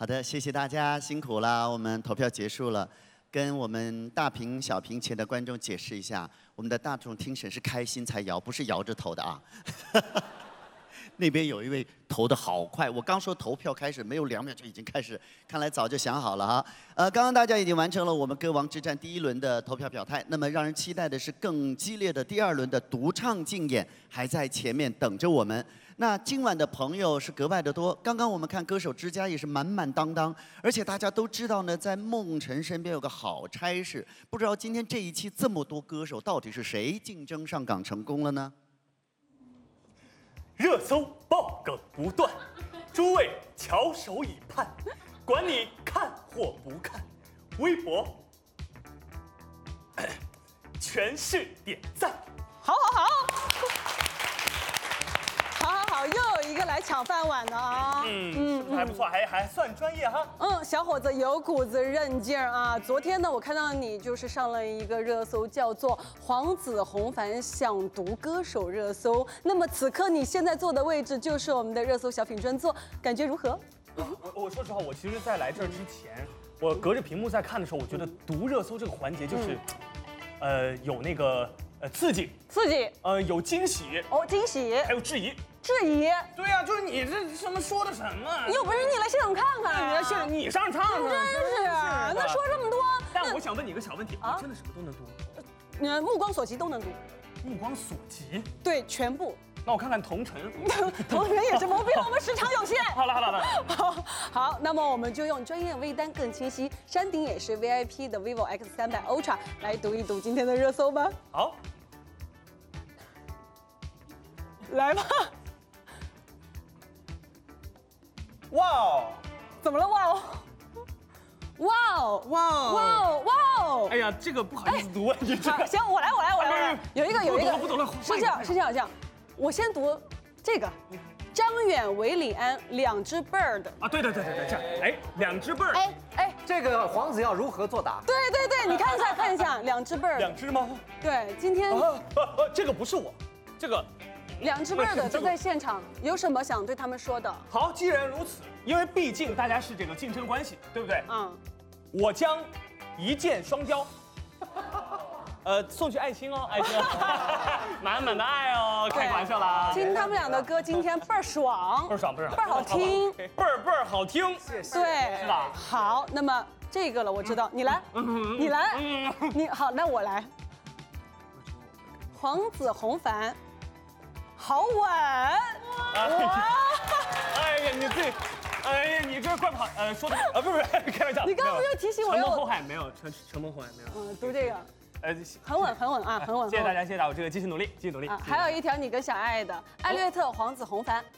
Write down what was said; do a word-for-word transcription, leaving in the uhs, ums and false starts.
好的，谢谢大家，辛苦了。我们投票结束了，跟我们大屏、小屏前的观众解释一下，我们的大众听审是开心才摇，不是摇着投的啊。那边有一位投的好快，我刚说投票开始，没有两秒就已经开始，看来早就想好了哈。呃，刚刚大家已经完成了我们歌王之战第一轮的投票表态，那么让人期待的是更激烈的第二轮的独唱竞演，还在前面等着我们。那今晚的朋友是格外的多，刚刚我们看歌手之家也是满满当当，而且大家都知道呢，在梦辰身边有个好差事，不知道今天这一期这么多歌手，到底是谁竞争上岗成功了呢？ 热搜爆梗不断，诸位翘首以盼，管你看或不看，微博全是点赞。 好好好，好好好，又有一个来抢饭碗的啊！ 嗯嗯，还不错，还还算专业哈。 嗯，小伙子有股子韧劲儿啊！昨天呢，我看到你就是上了一个热搜，叫做“黄子弘凡想读歌手”热搜。那么此刻你现在坐的位置就是我们的热搜小品专座，感觉如何？ 我我说实话，我其实，在来这儿之前，我隔着屏幕在看的时候，我觉得读热搜这个环节就是，呃，有那个呃刺激， 刺激， 呃，有惊喜， 哦，惊喜， 还有质疑。 质疑， 对呀、啊，就是你这什么说的什么？ 又不是你来现场看看、啊， 你来现场，你上唱唱， 真是啊！那说这么多， 但我想问你一个小问题啊，真的什么都能读？ 呃，目光所及都能读。 目光所及？ 对，全部。 那我看看同城， 同城也是毛病，我们时长有限。 好了好了好了， 好，好，那么我们就用专业微单更清晰，山顶也是 V I P 的 vivo X 三百 Ultra 来读一读今天的热搜吧。 好， 来吧。 哇哦！ 怎么了？哇哦！哇哦！ 哇哦！ 哇哦！哇哦！ 哎呀，这个不好意思读啊，你这个。 行，我来，我来，我来。有一个，有一个。 不懂了， 是这样，是这样，这样。我先读这个，张远、韦礼安两只 bird。 啊，对对对对对，这样。哎，两只 bird。 哎哎， 这个黄子要如何作答？ 对对对，你看一下，看一下，两只 bird。 两只吗？ 对，今天。 啊啊啊！这个不是我，这个。 两只 bird 都在现场，有什么想对他们说的？ 好，既然如此，因为毕竟大家是这个竞争关系，对不对？嗯。我将一箭双雕，呃，送去爱卿哦，爱卿，满满的爱哦，开个玩笑啦。 听他们俩的歌，今天倍儿爽， 倍儿爽，倍儿倍儿好听， 倍儿倍儿好听。 谢谢。 对， 是吧？ 好，那么这个了，我知道，你来，你来，你好，那我来。黄子弘凡。好稳！哇！ 哎呀，你这，哎呀，你这怪不好，呃，说的啊，不是不是，开玩笑。 你刚刚不就提醒我？ 承蒙后海没有，承承蒙后海没有。 嗯，读这个， 呃， 很稳，很稳啊，很稳。 谢谢大家，谢谢大家，我这个继续努力，继续努力。 啊，还有一条你跟小爱的艾略特黄子弘凡